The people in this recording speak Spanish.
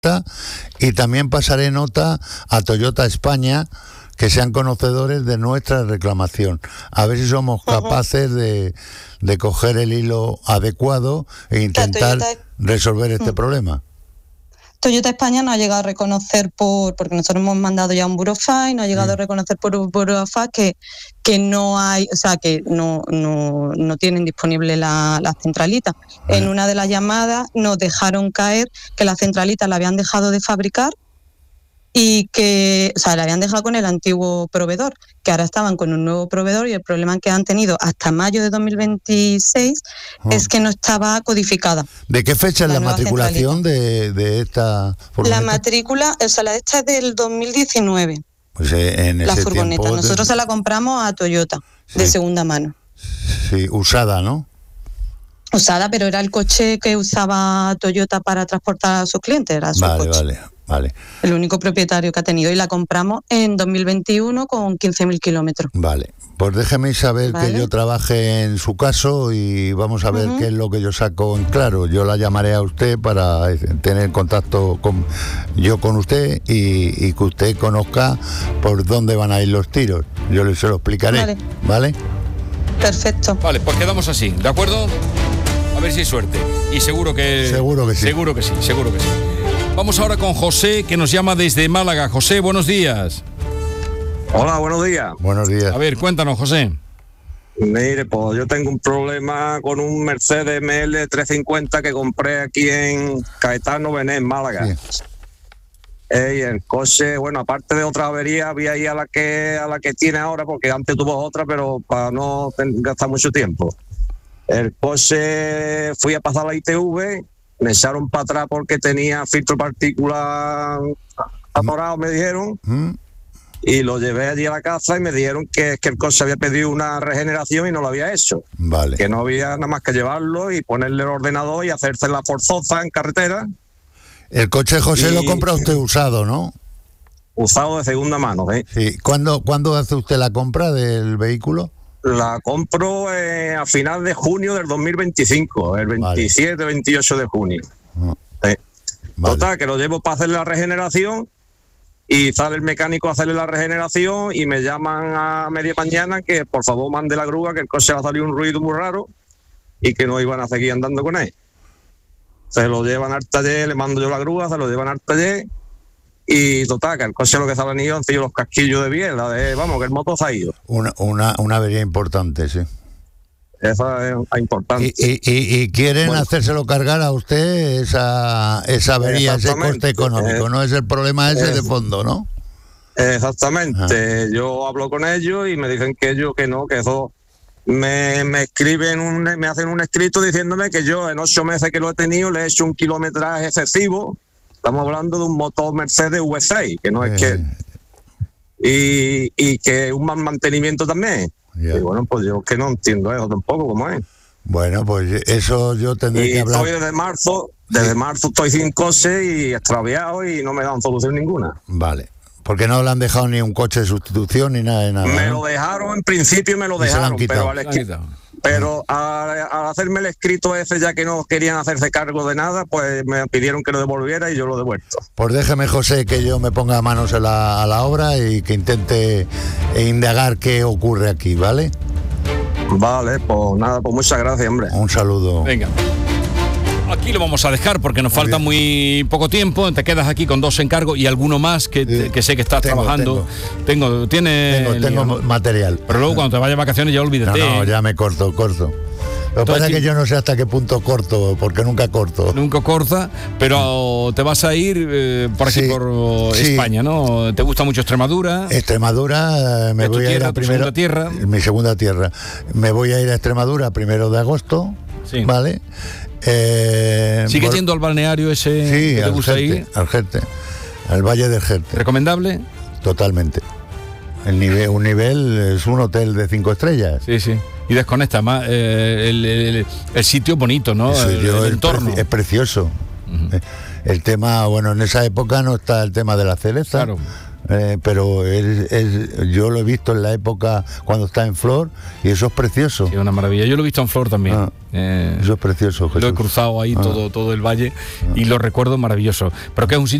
y también pasaré nota a Toyota España, que sean conocedores de nuestra reclamación, a ver si somos capaces de coger el hilo adecuado e intentar resolver este problema. Toyota España no ha llegado a reconocer porque nosotros hemos mandado ya un burofax y no ha llegado a reconocer por un burofax que no hay, o sea, que no tienen disponible la centralita. En una de las llamadas nos dejaron caer que la centralita la habían dejado de fabricar y que, o sea, la habían dejado con el antiguo proveedor, que ahora estaban con un nuevo proveedor, y el problema que han tenido hasta mayo de 2026 es que no estaba codificada. ¿De qué fecha es la matriculación de esta furgoneta? La matrícula, o sea, la de esta es del 2019. Pues en la ese furgoneta. Tiempo nosotros se la compramos a Toyota, de segunda mano. Sí, usada, ¿no? Usada, pero era el coche que usaba Toyota para transportar a sus clientes, era su coche. Vale. El único propietario que ha tenido, y la compramos en 2021 con 15.000 kilómetros. Vale, pues déjeme saber que yo trabaje en su caso y vamos a ver qué es lo que yo saco en claro. Yo la llamaré a usted para tener contacto con usted y que usted conozca por dónde van a ir los tiros. Yo se lo explicaré, ¿vale? Perfecto. Vale, pues quedamos así, ¿de acuerdo? A ver si hay suerte. Y seguro que sí. Seguro que sí. Vamos ahora con José, que nos llama desde Málaga. José, buenos días. Hola, buenos días. Buenos días. A ver, cuéntanos, José. Mire, pues yo tengo un problema con un Mercedes ML 350 que compré aquí en Caetano Bené, en Málaga. Sí. Y el coche, bueno, aparte de otra avería, voy a ir a la que tiene ahora, porque antes tuvo otra, pero para no gastar mucho tiempo. El coche, fui a pasar la ITV, me echaron para atrás porque tenía filtro partícula atorado, me dijeron, y lo llevé allí a la casa y me dijeron que el coche había pedido una regeneración y no lo había hecho. Vale. Que no había nada más que llevarlo y ponerle el ordenador y hacerse la forzosa en carretera. El coche, José, lo compra usted usado, ¿no? Usado de segunda mano, ¿eh? Sí. ¿Cuándo hace usted la compra del vehículo? La compro a final de junio del 2025, el 27, 28 de junio. Total, que lo llevo para hacerle la regeneración y sale el mecánico a hacerle la regeneración y me llaman a media mañana que por favor mande la grúa, que el coche va a salir un ruido muy raro y que no iban a seguir andando con él. Se lo llevan al taller, le mando yo la grúa, se lo llevan al taller y total, que el coche lo que se ha venido han sido los casquillos de biela, vamos, que el motor se ha ido. Una avería importante, sí. Esa es importante. Y quieren hacérselo cargar a usted esa avería, ese coste económico, no es el problema ese de fondo, ¿no? Exactamente. Yo hablo con ellos y me dicen que no, que eso me escriben, me hacen un escrito diciéndome que yo en 8 meses que lo he tenido le he hecho un kilometraje excesivo. Estamos hablando de un motor Mercedes V6, que no es que... Y que un mal mantenimiento también. Y bueno, pues yo que no entiendo eso tampoco, ¿cómo es? Bueno, pues eso yo tendré que hablar. Estoy desde marzo estoy sin coche y extraviado y no me dan solución ninguna. Vale. Porque no le han dejado ni un coche de sustitución ni nada de nada. Me lo dejaron, en principio me lo dejaron, pero al hacerme el escrito ese, ya que no querían hacerse cargo de nada, pues me pidieron que lo devolviera y yo lo he devuelto. Pues déjeme, José, que yo me ponga manos a la obra y que intente indagar qué ocurre aquí, ¿vale? Vale, pues nada, pues muchas gracias, hombre. Un saludo. Venga. Aquí lo vamos a dejar porque nos falta muy poco tiempo. Te quedas aquí con 2 encargos y alguno más que sé que estás trabajando. Tengo material. Pero luego cuando te vayas de vacaciones ya olvídate. No, ya me corto. Lo que pasa es que yo no sé hasta qué punto corto, porque nunca corto. Nunca corta, pero te vas a ir por aquí, por España, ¿no? ¿Te gusta mucho Extremadura? Extremadura, me voy a ir a segunda tierra. Mi segunda tierra. Me voy a ir a Extremadura 1 de agosto, ¿vale? ¿Sigue yendo al balneario ese que te gusta ir? Al Jerte, al Valle del Jerte. ¿Recomendable? Totalmente. Un nivel es un hotel de 5 estrellas. Sí. Y desconecta más. El sitio es bonito, ¿no? El entorno. Es precioso. El tema, bueno, en esa época no está el tema de la cereza. Claro. pero yo lo he visto en la época cuando está en flor y eso es precioso. Sí, una maravilla. Yo lo he visto en flor también. Eso es precioso, Jesús. Lo he cruzado ahí todo el valle y lo recuerdo maravilloso. Pero que es un sitio